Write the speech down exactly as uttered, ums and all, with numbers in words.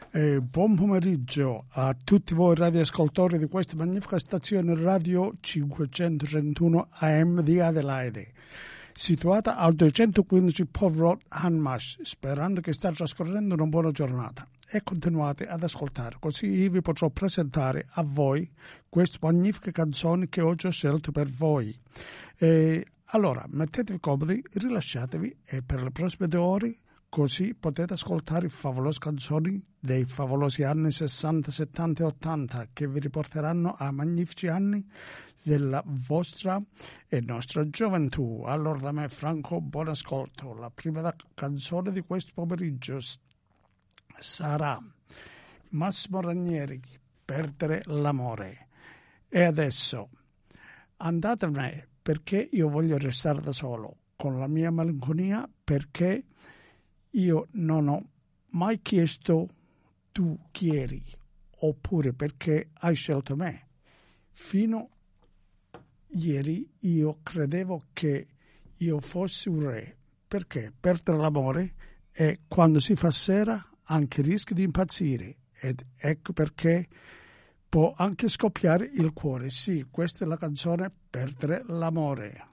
Eh, buon pomeriggio a tutti voi radioascoltatori di questa magnifica stazione radio cinquecentotrentuno A M di Adelaide, situata al duecentoquindici Pove Road, Hanmarsh, sperando che stia trascorrendo una buona giornata. E continuate ad ascoltare, così io vi potrò presentare a voi queste magnifiche canzoni che oggi ho scelto per voi. Eh, allora, mettetevi comodi, rilasciatevi e per le prossime due ore così potete ascoltare favolose canzoni dei favolosi anni sessanta, settanta e ottanta che vi riporteranno a magnifici anni della vostra e nostra gioventù. Allora da me Franco, buon ascolto. La prima canzone di questo pomeriggio sarà Massimo Ranieri, Perdere l'amore. E adesso andatevene, perché io voglio restare da solo con la mia malinconia, perché io non ho mai chiesto tu chi eri, oppure perché hai scelto me. Fino ieri io credevo che io fossi un re, perché perdere l'amore è quando si fa sera anche rischi di impazzire, ed ecco perché può anche scoppiare il cuore. Sì, questa è la canzone Perdere l'amore.